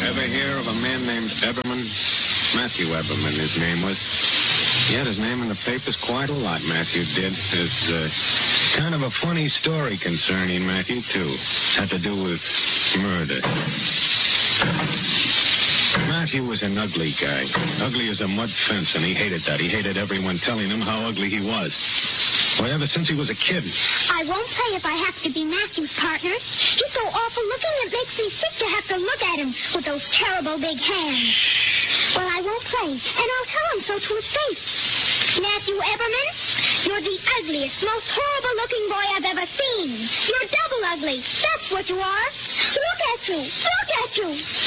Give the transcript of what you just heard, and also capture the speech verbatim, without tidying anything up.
Ever hear of a man named Eberman? Matthew Eberman, his name was. He had his name in the papers quite a lot, Matthew did. There's uh, kind of a funny story concerning Matthew, too. Had to do with murder. Matthew was an ugly guy. Ugly as a mud fence, and he hated that. He hated everyone telling him how ugly he was. Well, ever since he was a kid. I won't play if I have to be Matthew's partner. He's so awful looking it makes me sick to have to look at him with those terrible big hands. Well, I won't play, and I'll tell him so to his face. Matthew Eberman, you're the ugliest, most horrible-looking boy I've ever seen. You're double ugly. That's what you are. Look at you. Look at you.